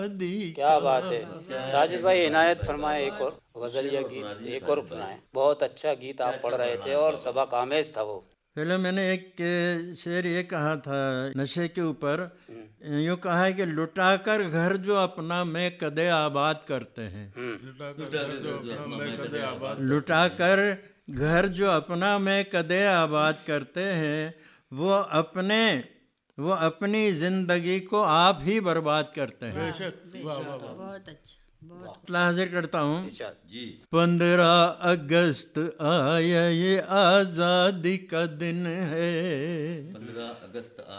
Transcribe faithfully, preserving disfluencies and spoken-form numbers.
क्या बात है साजिद भाई, इनायत फरमाए एक और गजल या गीत एक और सुनाए। बहुत अच्छा गीत आप पढ़ रहे थे और सबक आमेज था वो। पहले मैंने एक शेर ये कहा था नशे के ऊपर, यूँ कहा है कि लुटाकर घर जो अपना मैं कदे आबाद करते हैं। लुटाकर घर जो अपना मैं कदे आबाद करते हैं, वो अपने वो अपनी जिंदगी को आप ही बर्बाद करते हैं। बहुत अच्छा, बहुत हाजिर करता हूँ। जी पंद्रह अगस्त आया ये आज़ादी का दिन है, पंद्रह अगस्त